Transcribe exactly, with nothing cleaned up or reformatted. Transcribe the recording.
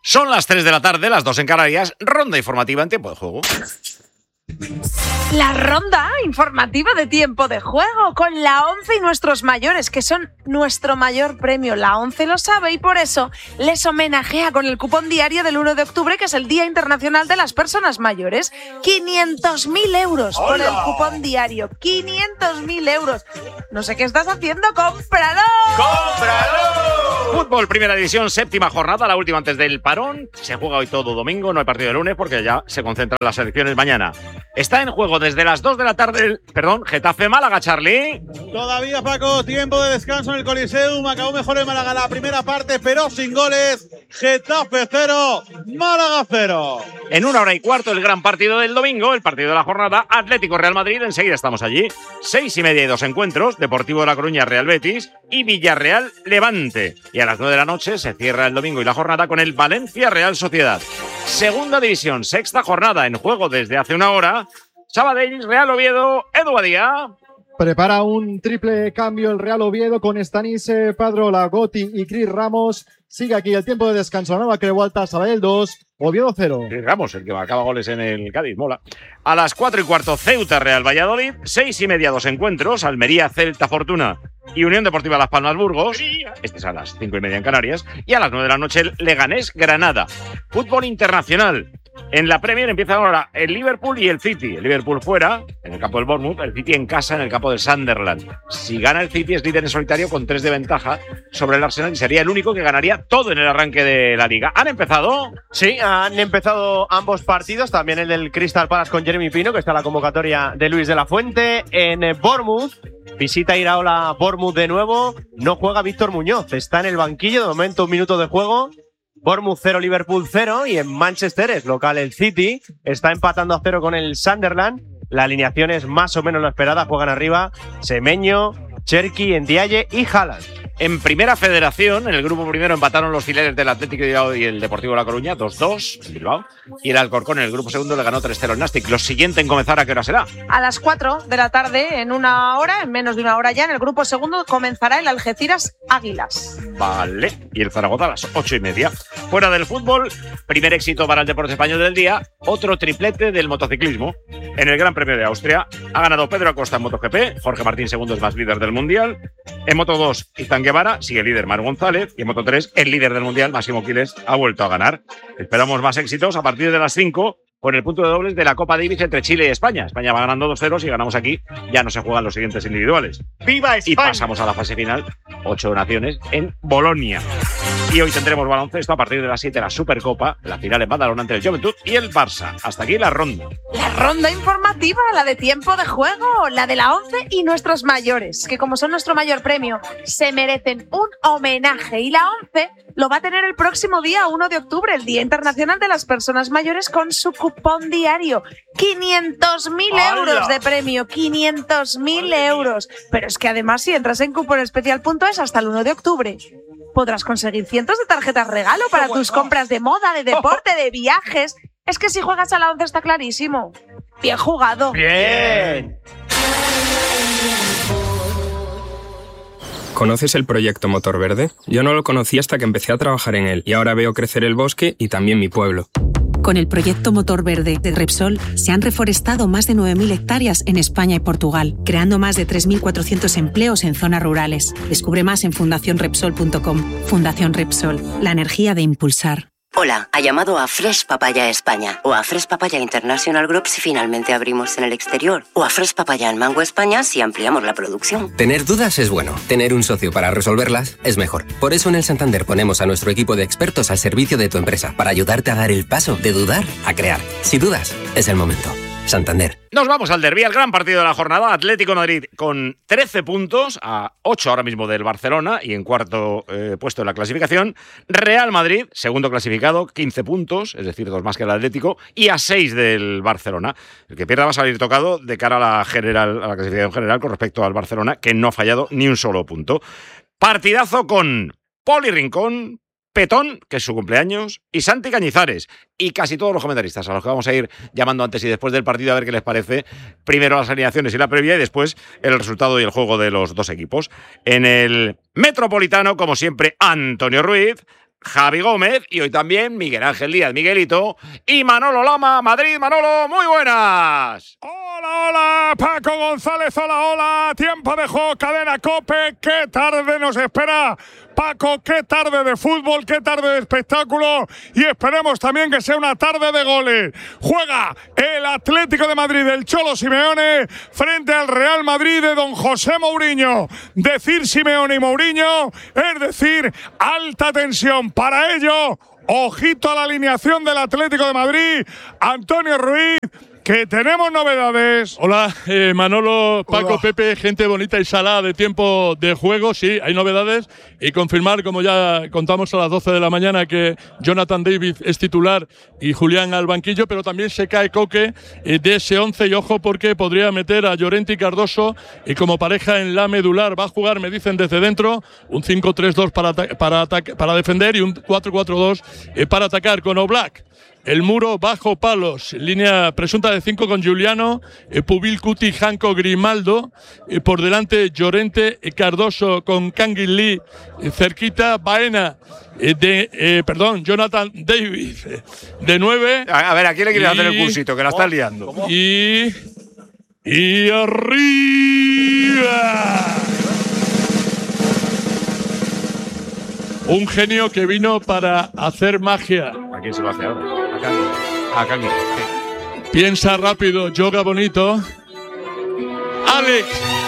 Son las tres de la tarde, las dos en Canarias, ronda informativa en tiempo de juego. La ronda informativa de tiempo de juego con la ONCE y nuestros mayores, que son nuestro mayor premio. La ONCE lo sabe y por eso les homenajea con el cupón diario del uno de octubre, que es el Día Internacional de las Personas Mayores. quinientos mil euros por el cupón diario. quinientos mil euros. No sé qué estás haciendo, ¡cómpralo! ¡Cómpralo! Fútbol, primera división, séptima jornada, la última antes del parón. Se juega hoy todo domingo, no hay partido de lunes porque ya se concentran las selecciones mañana. Está en juego desde las dos de la tarde, perdón, Getafe-Málaga, Charlie. Todavía, Paco, tiempo de descanso en el Coliseum. Acabó mejor el Málaga la primera parte, pero sin goles. Getafe cero, Málaga cero. En una hora y cuarto, el gran partido del domingo, el partido de la jornada, Atlético-Real Madrid. Enseguida estamos allí. Seis y media y dos encuentros, Deportivo de La Coruña, Real Betis y Villarreal-Levante. Y a las nueve de la noche se cierra el domingo y la jornada con el Valencia-Real Sociedad. Segunda división, sexta jornada en juego desde hace una hora. Sabadell, Real Oviedo, Edu Badía. Prepara un triple cambio el Real Oviedo con Stanis Padrola, Gotti y Cris Ramos. Sigue aquí el tiempo de descanso. Nueva Crevuelta, Sabadell dos, Oviedo cero. Cris Ramos, el que marcaba goles en el Cádiz, mola. A las cuatro y cuarto, Ceuta, Real Valladolid. Seis y media, dos encuentros. Almería, Celta, Fortuna y Unión Deportiva Las Palmas, Burgos. Este es a las cinco y media en Canarias. Y a las nueve de la noche, el Leganés, Granada. Fútbol internacional. En la Premier empiezan ahora el Liverpool y el City. El Liverpool fuera, en el campo del Bournemouth, el City en casa, en el campo del Sunderland. Si gana el City es líder en solitario con tres de ventaja sobre el Arsenal y sería el único que ganaría todo en el arranque de la Liga. ¿Han empezado? Sí, han empezado ambos partidos, también el del Crystal Palace con Jeremy Pino, que está en la convocatoria de Luis de la Fuente. En Bournemouth, visita Iraola Bournemouth de nuevo, no juega Víctor Muñoz, está en el banquillo, de momento un minuto de juego. Bournemouth cero, Liverpool cero, y en Manchester es local el City, está empatando a cero con el Sunderland. La alineación es más o menos la esperada, juegan arriba Semeño, Cherki, Ndiaye y Haaland. En Primera Federación, en el grupo primero empataron los filiales del Atlético de Bilbao y el Deportivo de La Coruña, dos dos en Bilbao. Y el Alcorcón en el grupo segundo le ganó tres cero al Nastic. Lo siguiente en comenzar, ¿a qué hora será? A las cuatro de la tarde, en una hora, en menos de una hora ya, en el grupo segundo comenzará el Algeciras Águilas. Vale. Y el Zaragoza a las ocho y media. Fuera del fútbol, primer éxito para el deporte español del día, otro triplete del motociclismo. En el Gran Premio de Austria ha ganado Pedro Acosta en MotoGP, Jorge Martín segundo es más líder del Mundial. En Moto dos, Izan Guevara, sigue líder Mar González. Y en Moto tres, el líder del Mundial, Máximo Quiles, ha vuelto a ganar. Esperamos más éxitos a partir de las cinco con el punto de dobles de la Copa Davis entre Chile y España. España va ganando dos cero, si ganamos aquí ya no se juegan los siguientes individuales. ¡Viva España! Y pasamos a la fase final, ocho naciones en Bolonia. Y hoy tendremos baloncesto a partir de las siete, la Supercopa, la final en Badalona entre el Juventud y el Barça. Hasta aquí la ronda. La ronda informativa, la de tiempo de juego, la de la ONCE y nuestros mayores, que como son nuestro mayor premio, se merecen un homenaje. Y la ONCE lo va a tener el próximo día uno de octubre, el Día Internacional de las Personas Mayores, con su cupón diario. quinientos mil euros de premio, quinientos mil euros. Pero es que además, si entras en cuponespecial.es hasta el uno de octubre, podrás conseguir cientos de tarjetas regalo para tus compras de moda, de deporte, de viajes. Es que si juegas a la ONCE está clarísimo. Bien jugado. Bien. ¿Conoces el proyecto Motor Verde? Yo no lo conocí hasta que empecé a trabajar en él y ahora veo crecer el bosque y también mi pueblo. Con el proyecto Motor Verde de Repsol se han reforestado más de nueve mil hectáreas en España y Portugal, creando más de tres mil cuatrocientos empleos en zonas rurales. Descubre más en fundación repsol punto com. Fundación Repsol, la energía de impulsar. Hola, ha llamado a Fresh Papaya España o a Fresh Papaya International Group si finalmente abrimos en el exterior o a Fresh Papaya en Mango España si ampliamos la producción. Tener dudas es bueno, tener un socio para resolverlas es mejor. Por eso en el Santander ponemos a nuestro equipo de expertos al servicio de tu empresa para ayudarte a dar el paso de dudar a crear. Si dudas, es el momento. Santander. Nos vamos al derbi, al gran partido de la jornada. Atlético de Madrid con trece puntos, a ocho ahora mismo del Barcelona y en cuarto eh, puesto en la clasificación. Real Madrid, segundo clasificado, quince puntos, es decir, dos más que el Atlético, y a seis del Barcelona. El que pierda va a salir tocado de cara a la, general, a la clasificación general con respecto al Barcelona, que no ha fallado ni un solo punto. Partidazo con Poli Rincón, Petón, que es su cumpleaños, y Santi Cañizares, y casi todos los comentaristas, a los que vamos a ir llamando antes y después del partido a ver qué les parece. Primero las alineaciones y la previa, y después el resultado y el juego de los dos equipos. En el Metropolitano, como siempre, Antonio Ruiz, Javi Gómez y hoy también Miguel Ángel Díaz, Miguelito, y Manolo Lama, Madrid. Manolo, muy buenas. Hola, hola, Paco González, hola, hola, tiempo de juego, cadena COPE, qué tarde nos espera. Paco, qué tarde de fútbol, qué tarde de espectáculo y esperemos también que sea una tarde de goles. Juega el Atlético de Madrid del Cholo Simeone frente al Real Madrid de don José Mourinho. Decir Simeone y Mourinho es decir alta tensión. Para ello, ojito a la alineación del Atlético de Madrid, Antonio Ruiz, que tenemos novedades. Hola, eh, Manolo, Paco, Hola. Pepe, gente bonita y salada de tiempo de juego. Sí, hay novedades. Y confirmar, como ya contamos a las doce de la mañana, que Jonathan David es titular y Julián al banquillo, pero también se cae Coque eh, de ese once. Y ojo, porque podría meter a Llorente y Cardoso y como pareja en la medular. Va a jugar, me dicen, desde dentro, un cinco tres dos para, para, para defender y un cuatro cuatro dos eh, para atacar con Oblak. El muro bajo palos, línea presunta de cinco con Giuliano, eh, Pubil, Cuti, Janco, Grimaldo, eh, por delante Llorente, eh, Cardoso con Canguilí, eh, cerquita Baena, eh, de, eh, perdón, Jonathan David, eh, de nueve. A, a ver, ¿a quién le quieres hacer el cursito? Que la está liando. ¿Cómo? Y, y arriba. Un genio que vino para hacer magia. ¿A quién se lo hace ahora? A Cangui. A Cangui. Sí. Piensa rápido, yoga bonito. Alex